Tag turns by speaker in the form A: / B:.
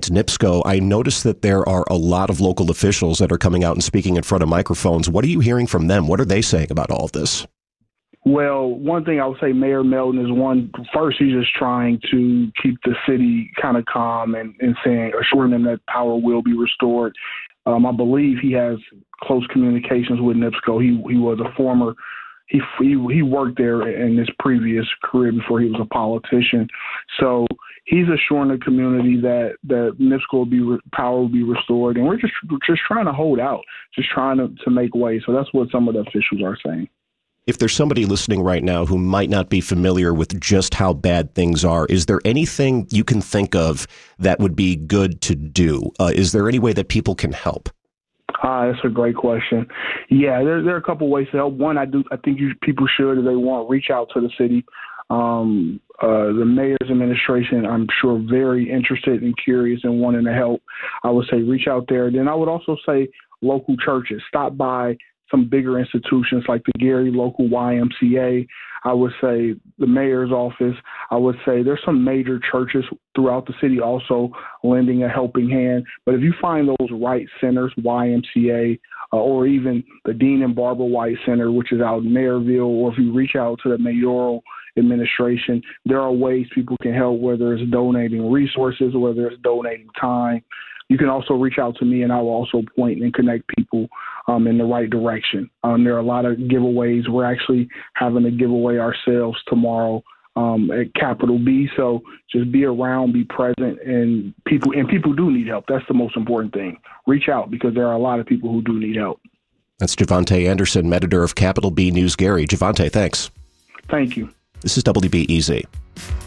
A: affect NIPSCO, I noticed that there are a lot of local officials that are coming out and speaking in front of microphones. What are you hearing from them? What are they saying about all of this?
B: Well, one thing I would say Mayor Melton is first, he's just trying to keep the city kind of calm and assuring them that power will be restored. I believe he has close communications with NIPSCO. He was a former, he worked there in his previous career before he was a politician. So he's assuring the community that NIPSCO power will be restored. And we're just trying to hold out, just trying to make way. So that's what some of the officials are saying.
A: If there's somebody listening right now who might not be familiar with just how bad things are, is there anything you can think of that would be good to do? Is there any way that people can help?
B: That's a great question. Yeah, there are a couple ways to help. One, I think people should, if they want, reach out to the city. The mayor's administration, I'm sure, very interested and curious and wanting to help. I would say reach out there. Then I would also say local churches. Stop by some bigger institutions like the Gary local YMCA. I would say the mayor's office. I would say there's some major churches throughout the city also lending a helping hand. But if you find those right centers, YMCA, or even the Dean and Barbara White Center, which is out in Maryville, or if you reach out to the mayoral administration, there are ways people can help, whether it's donating resources, whether it's donating time. You can also reach out to me, and I will also point and connect people in the right direction. There are a lot of giveaways. We're actually having a giveaway ourselves tomorrow at Capital B. So just be around, be present, and people do need help. That's the most important thing. Reach out, because there are a lot of people who do need help.
A: That's Javante Anderson, editor of Capital B News Gary. Javante, thanks.
B: Thank you.
A: This is WBEZ.